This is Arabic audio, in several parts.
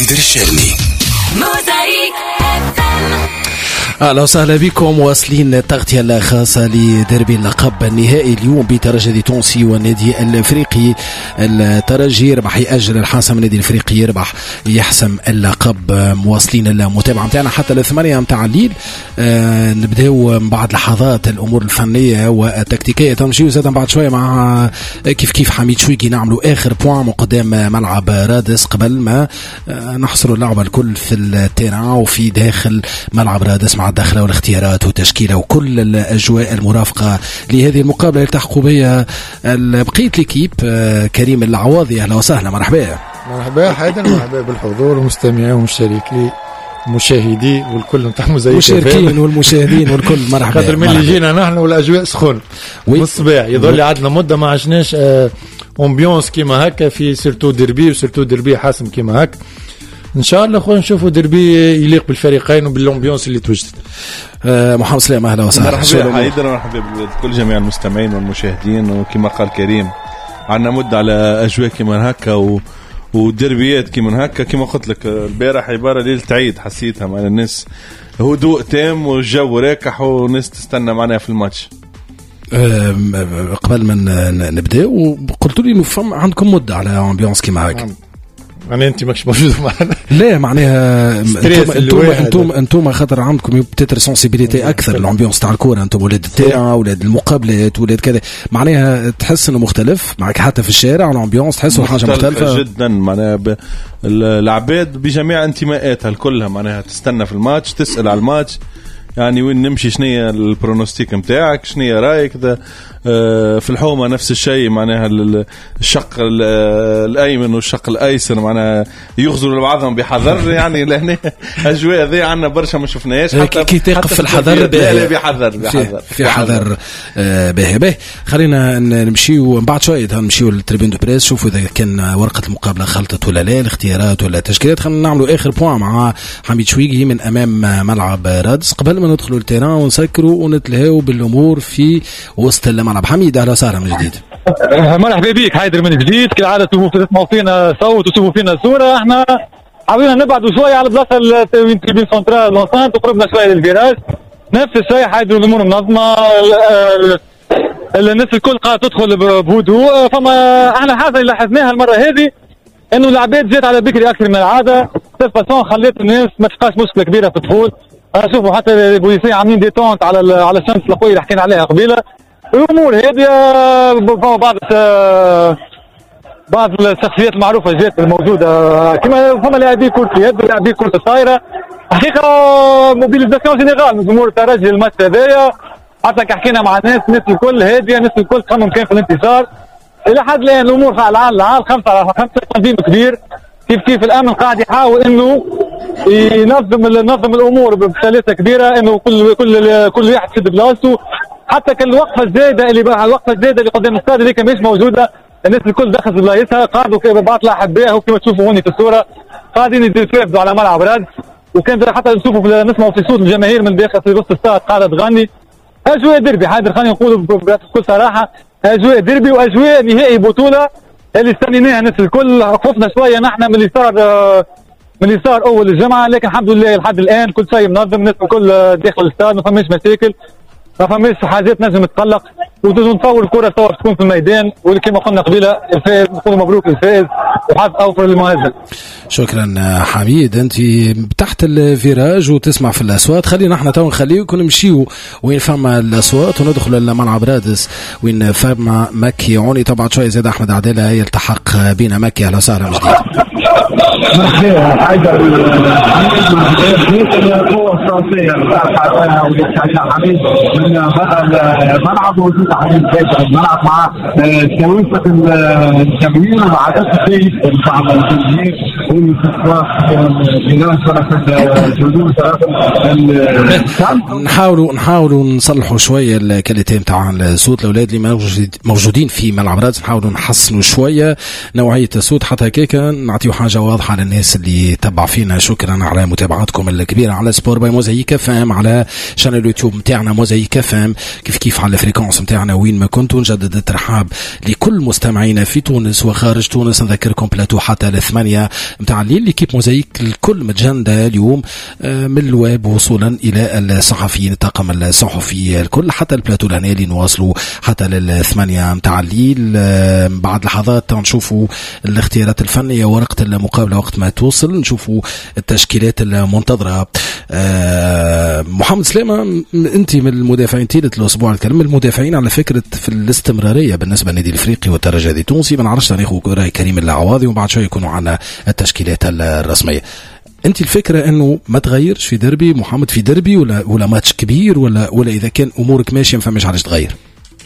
حيدر الشرني. موزايك اهلا وسهلا بكم. واصلين التغطية الخاصة لدربي اللقب النهائي اليوم بترجي تونسي والنادي الافريقي. الترجي ربح يأجل الحاسم، النادي الافريقي يربح يحسم اللقب. مواصلين المتابعة متاعنا حتى الثمانية متاع الليل. نبداو من بعد لحظات الامور الفنية والتكتيكية تمشي، وزادا بعد شوية مع كيف حميد شويقي نعملوا اخر بوان قدام ملعب رادس قبل ما نحصروا اللعبة الكل في التيران وفي داخل ملعب رادس مع الدخله والاختيارات والتشكيله وكل الاجواء المرافقه لهذه المقابله. يلتحقوا بها بقيه ليكيب. كريم العواضي اهلا وسهلا. مرحبا حيدر، مرحبا بالحضور والمستمعين والمشاركين المشاهدي والكل نتاع المشاركين والمشاهدين والكل. مرحبا. خاطر من اللي جينا نحن والاجواء سخون بالصباح يظل عندنا مده ما عشناش امبيونس كيما هكا في سيرتو ديربي وسيرتو ديربي حاسم كيما هكا. ان شاء الله خويا نشوفوا ديربي يليق بالفريقين وبالامبيونس اللي توجدت. محمد سلام اهلا وسهلا. مرحبا حيدر، مرحبا بكل جميع المستمعين والمشاهدين. وكما قال كريم عندنا مده على اجواء كيما هكا ودربيات كيما هكا. كيما قلت لك البارح عباره ليله عيد حسيتها مع الناس، هدوء تام والجو راكح وناس تستنى معنا في الماتش. قبل ما نبدا وقلتوا لي انه فم عندكم مده على امبيونس كيما هكا. يعني انت ماكش موجود معنا. لا معناها انتم خاطر عندكم بتتر سنسيبيليتي اكثر الامبيونس تاع الكوره. انتم ولاد التيران، ولاد المقابلات، ولاد كذا. معناها تحس انه مختلف معك حتى في الشارع الامبيونس تحسوا حاجه مختلفه جدا. معناها العباد بجميع انتماءاتها كلها معناها تستنى في الماتش، تسال على الماتش يعني وين نمشي، شنية البرونوستيك متاعك، شنية رايك. ده في الحومة نفس الشيء معناها الشق الأيمن والشق الأيسر معناها يغزروا لبعضهم بحذر. يعني لهنا أجواء ذي عنا برشا ما شفناهاش. كي تقف في الحذر في حذر باهي. خلينا نمشيو بعد شوية نمشيو للتريبين دو بريس، شوفوا إذا كان ورقة المقابلة خلطت ولا لا، الاختيارات ولا التشكيلات. خلينا نعملوا آخر بوان مع حميد شويقي من أمام ملعب رادس قبل ما ندخلوا التيران ونسكروا ونتلهاو بالأمور في وسط الملعب. حميد اهلا وسهلا من جديد. مرحبا بك حيدر من جديد. كالعاده تسمعوا فينا صوت وتشوفوا فينا صوره. احنا حاولنا نبعدوا شويه على بلاصه التريبين سنترال لونسانت وقربنا شويه للفيراج. نفس الشيء حيدر الامور منظمه، الناس الكل قاعده تدخل بهدوء. فما احنا الحاجه اللي لاحظناها المره هذه انه العباد جات على بكري اكثر من العاده. سيرفاسون خلت الناس ما تلقاش مشكله كبيره في الدخول. شوفوا حتى البوليسيين عاملين ديتونت على الشمس القويه اللي حكينا عليها قبيله. الامور هذه بعض الشخصيات المعروفه جات الموجوده كما فما لاعبين كره اليد ولاعبين كره الطايره. حقيقه موبيليزاسيون جينيرال من جمهور الترجي الماتش هذايا. حتى كحكينا مع الناس الكل هاديه، الناس الكل تخمم كان في الانتصار. الى حد الان الامور العال 5-5 تنظيم كبير. كيف الامن قاعد يحاول انه ينظم الامور بسلاسه كبيره، انه كل واحد يشد بلاصته. حتى كان الوقفه الزايده اللي قدام الاستاد اللي كان مش موجوده، الناس الكل دخلت بلايصها. قاعدوا بعض الاحباء وكما تشوفوا هوني في الصوره قاعدين يتوافدوا على ملعب رادس. وكان حتى نشوفوا نسمعوا في صوت الجماهير من داخل في وسط الاستاد قاعده تغني. اجواء ديربي حاضر، خلينا نقولوا بكل صراحه اجواء ديربي واجواء نهائي بطوله اللي استنيناها الناس الكل. خفنا شويه نحن من اللي صار اول الجمعه، لكن الحمد لله لحد الان كل شيء منظم. الناس الكل داخل الاستاد، ما فماش مشاكل، ما فماش حاجات نجم تقلق. ونتصور الكره تكون في الميدان، وكما قلنا قبيله الفائز نقول مبروك للفائز وحظ اوفر للمهزم. شكرا حميد. انت تحت الفيراج وتسمع في الاصوات. خلينا احنا تو نخليكم نمشيو وين فما الاصوات وندخل لملعب رادس وين فما مكي عوني. طبعا شويه زاد احمد عداله يلتحق بينا. مكي اهلا وسهلا من جديد. مرحبا حيدر. القوه الصوتيه حميد من الملعب وجود حميد داخل الملعب مع توافق الجماهير وعدد كبير من الجماهير نحاولوا نصلحوا شويه الكاليتي تاع الصوت. الاولاد اللي موجودين في ملعب رادس نحاولوا نحسنوا شويه نوعيه الصوت حتى هكاك نعطيو حاجه واضحه للناس اللي تبع فينا. شكرا على متابعتكم الكبيره على سبور باي موزايك FM، على شانل اليوتيوب نتاعنا موزايك FM، كيف على الفريكونس نتاعنا متابعنا وين ما كنتوا. نجدد الترحاب لكل مستمعينا في تونس وخارج تونس. نذكركم بلاتو حتى 8 متاع الليل. ليكيب موزايك الكل متجندة اليوم من الويب وصولا إلى الصحفيين، الطاقم الصحفي الكل، حتى البلاتو لهنا اللي نواصلوا حتى 8 متاع الليل. بعد لحظات نشوفوا الاختيارات الفنية ورقة المقابلة وقت ما توصل، نشوفوا التشكيلات المنتظرة. محمد سلامة، انت من المدافعين تيلت الاسبوع الكريم، من المدافعين على فكره في الاستمراريه بالنسبه للنادي الافريقي والترجي التونسي. ما نعرفش ناخذ راي كريم العواضي وبعد شويه يكونوا عنا التشكيلات الرسميه. انت الفكره انه ما تغيرش في دربي محمد، في دربي ولا ماتش كبير ولا اذا كان امورك ماشيه ما فماش علاش تغير؟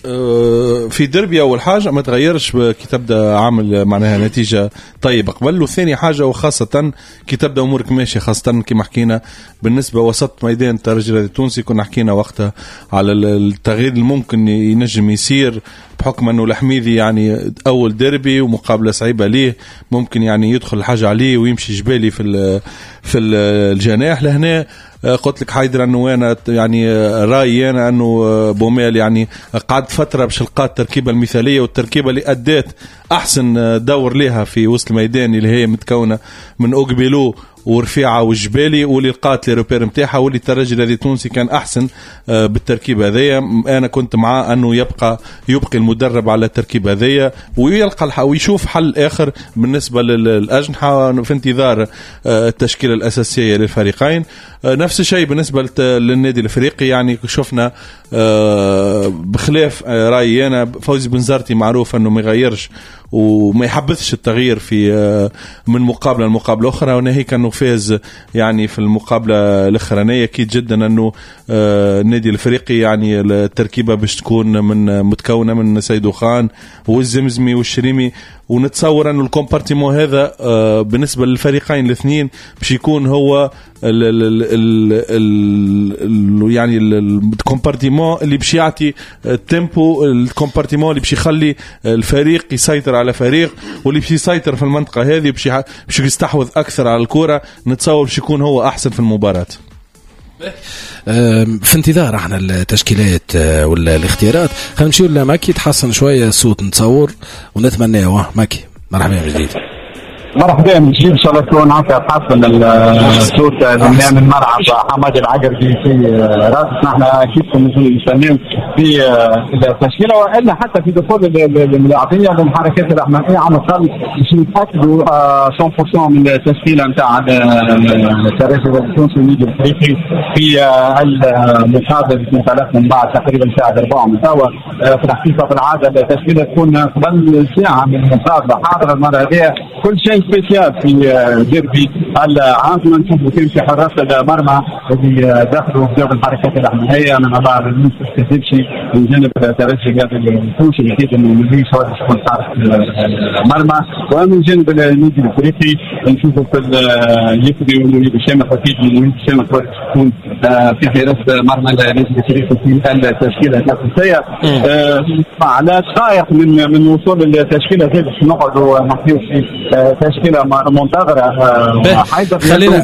في دربي أول حاجة ما تغيرش كي تبدأ عامل معناها نتيجة طيبة قبل، وثاني حاجة وخاصة كي تبدأ أمورك ماشية، خاصة كما حكينا بالنسبة وسط ميدان الترجي التونسي. كنا حكينا وقتها على التغيير الممكن ينجم يصير بحكم أنه الحميدي يعني أول دربي ومقابلة صعيبة ليه، ممكن يعني يدخل الحاجة عليه ويمشي جبالي في الجناح. لهنا قلت لك حيدر أنه أنا يعني رأيي أنا أنه بوميل يعني قعد فترة باش لقى التركيبة المثالية والتركيبة اللي أدت أحسن دور لها في وسط الميدان اللي هي متكونة من أوغبيلو ورفيعة والجبالي، واللي لقات لي روبير متاعها، واللي الترجي التونسي كان أحسن بالتركيبة هذيا. أنا كنت معاه أنه يبقي المدرب على التركيبة هذيا ويلقى ويشوف حل آخر بالنسبة للأجنحة في انتظار التشكيلة الأساسية للفريقين. نفس الشيء بالنسبة للنادي الأفريقي، يعني شفنا بخلاف رأيي أنا فوزي بنزرتي معروف أنه ما يغيرش وما يحبثش التغيير في من مقابلة لمقابلة أخرى، وناهي كانوا فاز يعني في المقابلة الأخرانية. أكيد جدا أنه النادي الأفريقي يعني التركيبة باش تكون متكونة من سيدو خان والزمزمي والشريمي، ونتصور أنه الكومبارتيمون هذا بالنسبة للفريقين الاثنين باش يكون هو يعني الكومبارتيمون اللي باش يعطي التيمبو، الكومبارتيمون اللي باش يخلي الفريق يسيطر على فريق، واللي باش يسيطر في المنطقة هذه باش يستحوذ أكثر على الكرة. نتصور باش يكون هو أحسن في المباراة. في انتظار احنا التشكيلات ولا الاختيارات. خلينا نمشيو لماكي تحسن شويه الصوت نتصور ونتمناه. ماكي مرحبا من جديد. مرحبا من جديد، ان شاء الله تكون هكا تحسن الصوت من الملعب حماد العقربي في راسنا. احنا اكيد نستناو في التشكيله والا حتى في دخول اللاعبين والحركات الاحمديه على الاقل باش نتاكدوا 100% من التشكيله نتاع الترجي التونسي والنادي الافريقي في المقابله اللي تنطلق من بعد تقريبا ساعه 4 من توا. في الحقيقه في العاده التشكيله تكون قبل ساعه من المقابله حاضره. المره هذه كل شيء سبيسيال في ديربي العاصمه. نشوفوا كيف في حراس المرمى اللي دخلوا في الحركات الاحمديه من بعض الناس تستهدفش من جانب الترجي التونسي اكيد انه مليش هذا يكون حارس المرمى، ومن جانب النادي الافريقي نشوفوا في يفري والنادي الشامخ اكيد النادي الشامخ تكون في حراس مرمى النادي الافريقي في التشكيله الاساسيه. على دقائق من وصول التشكيله هذه باش نقعدوا نحكيو في تشكيله منتظره. خلينا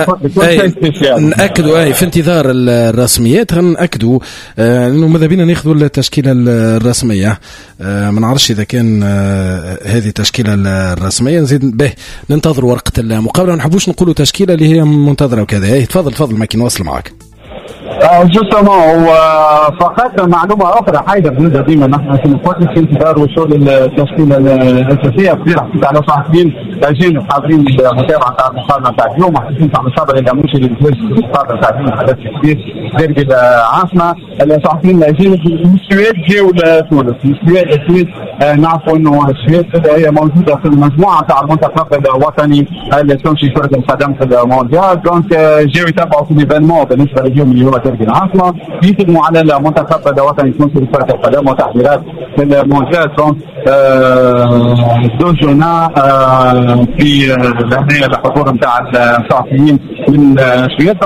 ناكدوا في انتظار الرسميات. ناكدوا انه ماذا بينا ناخذوا التشكيله الرسميه. ما نعرفش اذا كان هذه التشكيله الرسميه. نزيد به ننتظر ورقه المقابله. ما نحبوش نقولوا تشكيله اللي هي منتظره وكذا. تفضل ما كي نوصل معك. جوستومون وفقط معلومه اخرى حيدر بنبدا ديما نحن في نقطه في انتظار وصول التشكيله الاساسيه. كثير حكيت على صحفيين اجانب حاضرين المتابعه تاع المقابله تاع اليوم، حكيت على صبري الاموشي اللي في المقابله تاع اليوم حدث كبير ديربي العاصمه. الصحفيين الاجانب السويد جاوا لتونس. السويد نعرفوا انه السويد هي موجوده في المجموعه تاع المنتخب الوطني التونسي كره القدم في المونديال. دونك جاوا يتابعوا في الايفينمون بالنسبه لليوم اللي هو ديربي العاصمه، يخدموا على المنتخب الوطني التونسي لكره القدم وتحضيرات في المونديال. دونك دوجونا في الحضور نتاع الصحفيين من السويد.